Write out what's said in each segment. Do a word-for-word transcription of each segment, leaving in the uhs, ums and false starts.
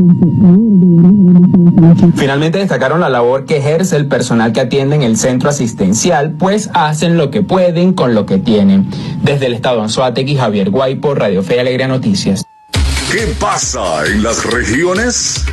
Finalmente destacaron la labor que ejerce el personal que atiende en el centro asistencial, pues hacen lo que pueden con lo que tienen. Desde el estado de Anzoátegui, Javier Guaypo, Radio Fe y Alegría Noticias. ¿Qué pasa en las regiones?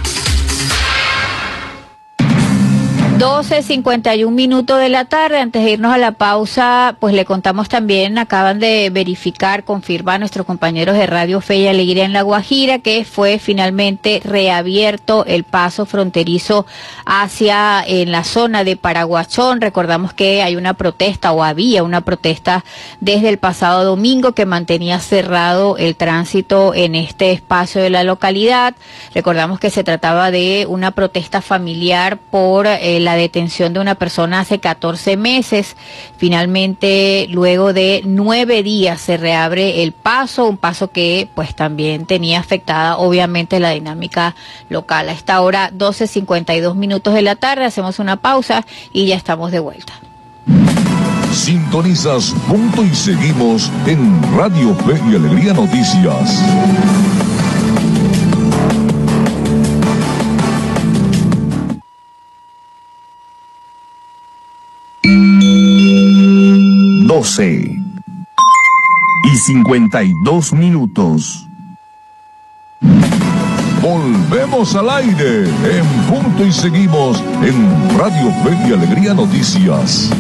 doce cincuenta y un minutos de la tarde. Antes de irnos a la pausa, pues le contamos también, acaban de verificar, confirmar nuestros compañeros de Radio Fe y Alegría en La Guajira, que fue finalmente reabierto el paso fronterizo hacia en la zona de Paraguachón. Recordamos que hay una protesta, o había una protesta desde el pasado domingo, que mantenía cerrado el tránsito en este espacio de la localidad. Recordamos que se trataba de una protesta familiar por el la detención de una persona hace catorce meses. Finalmente, luego de nueve días se reabre el paso, un paso que pues también tenía afectada obviamente la dinámica local. A esta hora, doce cincuenta y dos minutos de la tarde, hacemos una pausa y ya estamos de vuelta. Sintonizas Punto y Seguimos en Radio Fe y Alegría Noticias. doce y cincuenta y dos minutos. Volvemos al aire en Punto y Seguimos en Radio Fe y Alegría Noticias.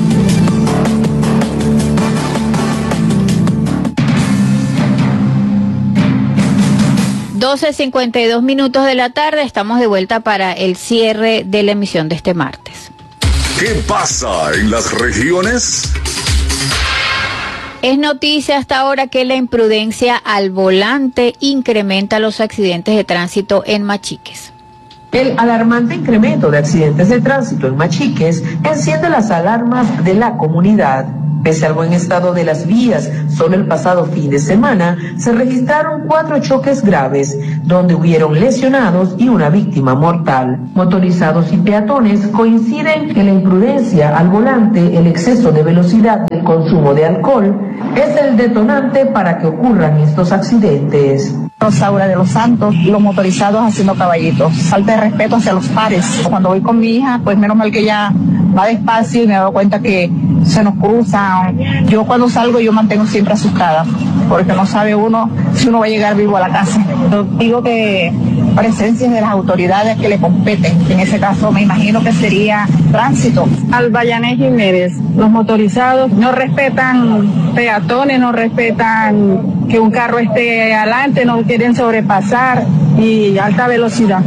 doce cincuenta y dos minutos de la tarde, estamos de vuelta para el cierre de la emisión de este martes. ¿Qué pasa en las regiones? Es noticia hasta ahora que la imprudencia al volante incrementa los accidentes de tránsito en Machiques. El alarmante incremento de accidentes de tránsito en Machiques enciende las alarmas de la comunidad. Pese al buen estado de las vías, solo el pasado fin de semana se registraron cuatro choques graves, donde hubieron lesionados y una víctima mortal. Motorizados y peatones coinciden que la imprudencia al volante, el exceso de velocidad y el consumo de alcohol es el detonante para que ocurran estos accidentes. Rosaura de los Santos, los motorizados haciendo caballitos. Falta de respeto hacia los pares. Cuando voy con mi hija, pues menos mal que ella va despacio y me he dado cuenta que se nos cruzan. Yo cuando salgo yo mantengo siempre asustada, porque no sabe uno si uno va a llegar vivo a la casa. Yo digo que presencia de las autoridades que le competen, en ese caso me imagino que sería tránsito. Albayané Jiménez, los motorizados no respetan peatones, no respetan que un carro esté adelante, no quieren sobrepasar y alta velocidad.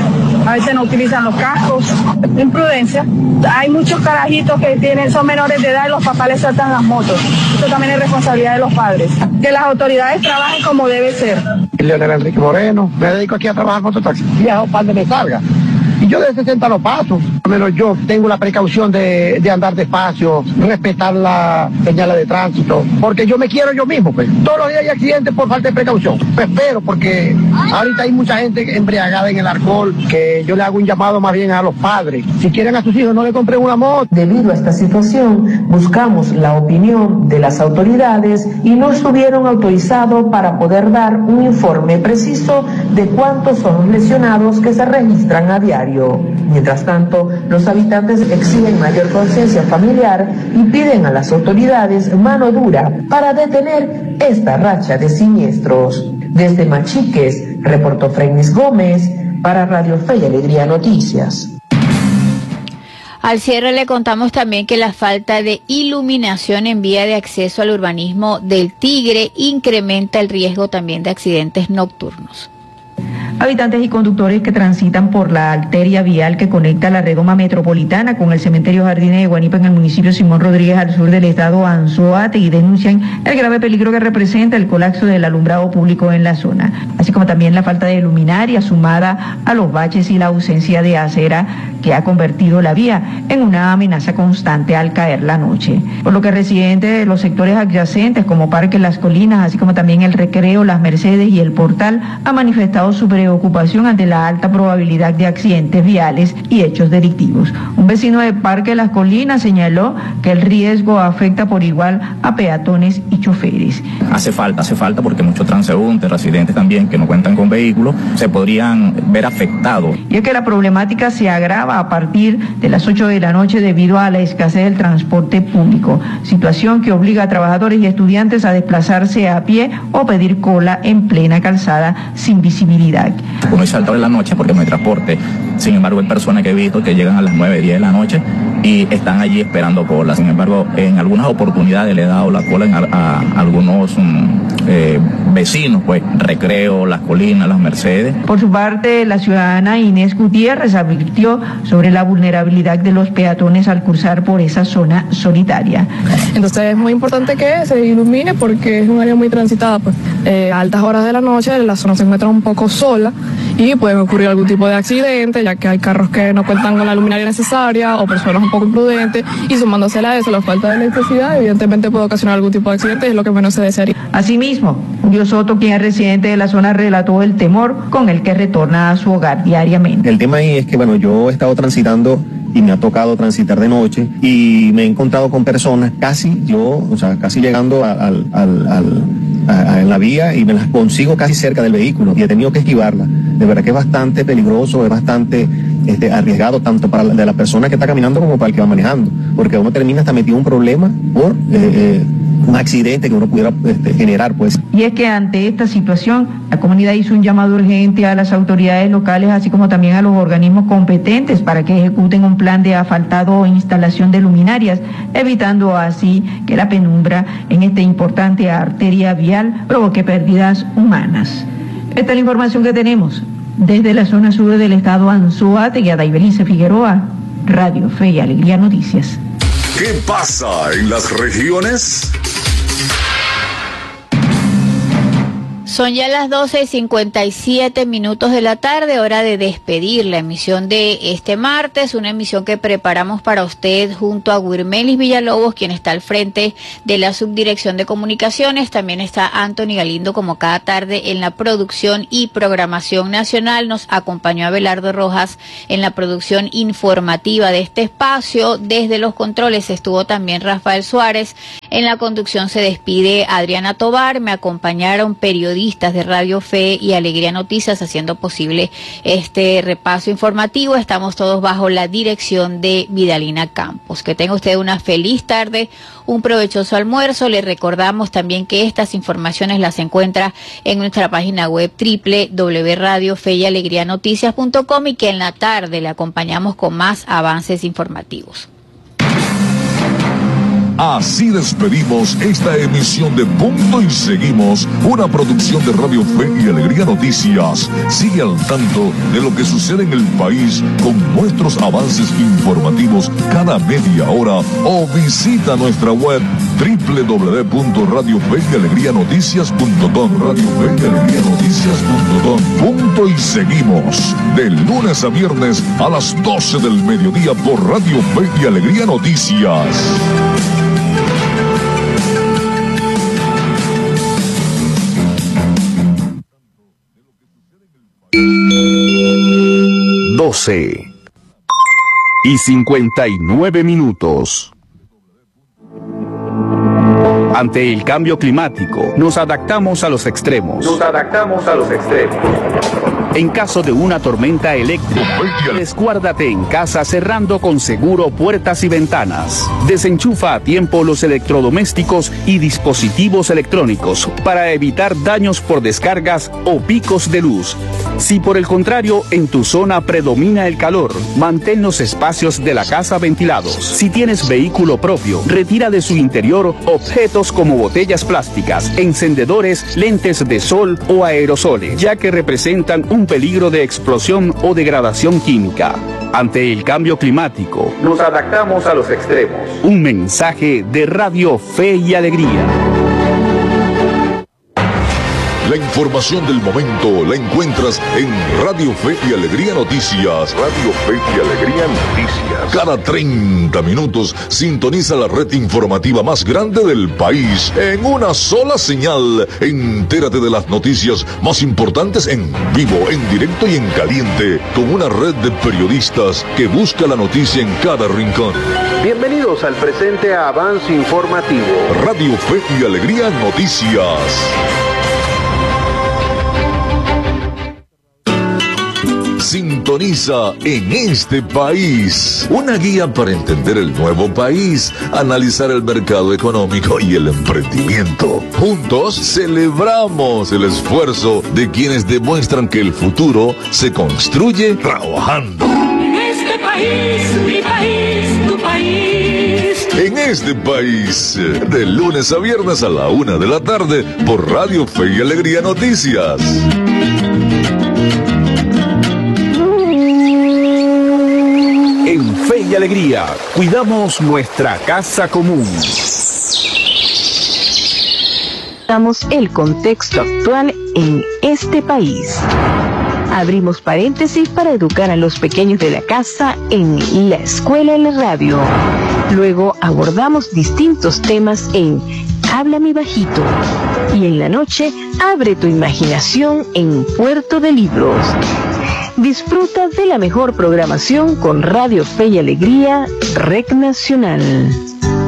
A veces no utilizan los cascos, imprudencia. Hay muchos carajitos que tienen, son menores de edad y los papás les saltan las motos. Esto también es responsabilidad de los padres. Que las autoridades trabajen como debe ser. Leonel Enrique Moreno, me dedico aquí a trabajar con mototaxi. Viajo para donde me salga. Y yo de sesenta no paso. Al menos yo tengo la precaución de, de andar despacio, respetar las señales de tránsito, porque yo me quiero yo mismo, pues. Todos los días hay accidentes por falta de precaución. Pues espero, porque ahorita hay mucha gente embriagada en el alcohol, que yo le hago un llamado más bien a los padres. Si quieren a sus hijos, no le compren una moto. Debido a esta situación, buscamos la opinión de las autoridades y no estuvieron autorizados para poder dar un informe preciso de cuántos son los lesionados que se registran a diario. Mientras tanto, los habitantes exigen mayor conciencia familiar y piden a las autoridades mano dura para detener esta racha de siniestros. Desde Machiques, reportó Frenis Gómez para Radio Fe y Alegría Noticias. Al cierre le contamos también que la falta de iluminación en vía de acceso al urbanismo del Tigre incrementa el riesgo también de accidentes nocturnos. Habitantes y conductores que transitan por la arteria vial que conecta la redoma metropolitana con el cementerio Jardines de Guanipa en el municipio Simón Rodríguez al sur del estado Anzoátegui denuncian el grave peligro que representa el colapso del alumbrado público en la zona, así como también la falta de luminaria sumada a los baches y la ausencia de acera que ha convertido la vía en una amenaza constante al caer la noche. Por lo que residentes de los sectores adyacentes como Parque Las Colinas, así como también el Recreo, Las Mercedes y el Portal, han manifestado su preocupación ante la alta probabilidad de accidentes viales y hechos delictivos. Un vecino de Parque Las Colinas señaló que el riesgo afecta por igual a peatones y choferes. Hace falta, hace falta porque muchos transeúntes, residentes también que no cuentan con vehículos, se podrían ver afectados. Y es que la problemática se agrava a partir de las ocho de la noche debido a la escasez del transporte público, situación que obliga a trabajadores y estudiantes a desplazarse a pie o pedir cola en plena calzada sin visibilidad. Uno es saltar en la noche porque no hay transporte. Sin embargo, hay personas que he visto que llegan a las nueve, diez de la noche y están allí esperando cola. Sin embargo, en algunas oportunidades le he dado la cola a, a, a algunos um, eh, vecinos, pues, Recreo, Las Colinas, Las Mercedes. Por su parte, la ciudadana Inés Gutiérrez advirtió sobre la vulnerabilidad de los peatones al cruzar por esa zona solitaria. Entonces es muy importante que se ilumine porque es un área muy transitada, pues eh, a altas horas de la noche la zona se encuentra un poco sola y pueden ocurrir algún tipo de accidente, ya que hay carros que no cuentan con la luminaria necesaria o personas un poco imprudentes, y sumándose a eso la falta de electricidad evidentemente puede ocasionar algún tipo de accidente y es lo que menos se desearía. Asimismo, Julio Soto, quien es residente de la zona, relató el temor con el que retorna a su hogar diariamente. El tema ahí es que, bueno, yo he estado transitando y me ha tocado transitar de noche y me he encontrado con personas casi yo, o sea, casi llegando al, al, al, a, a, en la vía y me las consigo casi cerca del vehículo y he tenido que esquivarla. De verdad que es bastante peligroso, es bastante este, arriesgado tanto para la, de la persona que está caminando como para el que va manejando, porque uno termina hasta metido en un problema por eh, eh, un accidente que uno pudiera este, generar, pues. Y es que ante esta situación, la comunidad hizo un llamado urgente a las autoridades locales, así como también a los organismos competentes para que ejecuten un plan de asfaltado o instalación de luminarias, evitando así que la penumbra en esta importante arteria vial provoque pérdidas humanas. Esta es la información que tenemos desde la zona sur del estado Anzoátegui. Daibelice Figueroa, Radio Fe y Alegría Noticias. ¿Qué pasa en las regiones? Son ya las doce y cincuenta y siete minutos de la tarde, hora de despedir la emisión de este martes, una emisión que preparamos para usted junto a Guirmelis Villalobos, quien está al frente de la Subdirección de Comunicaciones. También está Anthony Galindo, como cada tarde, en la producción y programación nacional. Nos acompañó Abelardo Rojas en la producción informativa de este espacio. Desde los controles estuvo también Rafael Suárez. En la conducción se despide Adriana Tobar. Me acompañaron periodistas de Radio Fe y Alegría Noticias haciendo posible este repaso informativo. Estamos todos bajo la dirección de Vidalina Campos. Que tenga usted una feliz tarde, un provechoso almuerzo. Le recordamos también que estas informaciones las encuentra en nuestra página web doble u doble u doble u punto radio fe y alegría noticias punto com y que en la tarde le acompañamos con más avances informativos. Así despedimos esta emisión de Punto y Seguimos, una producción de Radio Fe y Alegría Noticias. Sigue al tanto de lo que sucede en el país con nuestros avances informativos cada media hora o visita nuestra web doble u doble u doble u punto radio fe y alegría noticias punto com. Radio Fe y Alegría Noticias punto com. Punto y Seguimos, de lunes a viernes a las doce del mediodía por Radio Fe y Alegría Noticias. doce y cincuenta y nueve minutos. Ante el cambio climático, nos adaptamos a los extremos. Nos adaptamos a los extremos. En caso de una tormenta eléctrica, resguárdate en casa cerrando con seguro puertas y ventanas. Desenchufa a tiempo los electrodomésticos y dispositivos electrónicos para evitar daños por descargas o picos de luz. Si por el contrario en tu zona predomina el calor, mantén los espacios de la casa ventilados. Si tienes vehículo propio, retira de su interior objetos como botellas plásticas, encendedores, lentes de sol o aerosoles, ya que representan un peligro de explosión o degradación química. Ante el cambio climático, nos adaptamos a los extremos. Un mensaje de Radio Fe y Alegría. La información del momento la encuentras en Radio Fe y Alegría Noticias. Radio Fe y Alegría Noticias. Cada treinta minutos sintoniza la red informativa más grande del país en una sola señal. Entérate de las noticias más importantes en vivo, en directo y en caliente, con una red de periodistas que busca la noticia en cada rincón. Bienvenidos al presente avance informativo. Radio Fe y Alegría Noticias. Sintoniza En Este País, una guía para entender el nuevo país, analizar el mercado económico y el emprendimiento. Juntos celebramos el esfuerzo de quienes demuestran que el futuro se construye trabajando. En este país, mi país, tu país. En Este País, de lunes a viernes a la una de la tarde, por Radio Fe y Alegría Noticias. En Fe y Alegría, cuidamos nuestra casa común. Damos el contexto actual en este país. Abrimos paréntesis para educar a los pequeños de la casa en La Escuela en la Radio. Luego abordamos distintos temas en Háblame Bajito. Y en la noche, abre tu imaginación en Puerto de Libros. Disfruta de la mejor programación con Radio Fe y Alegría, Red Nacional.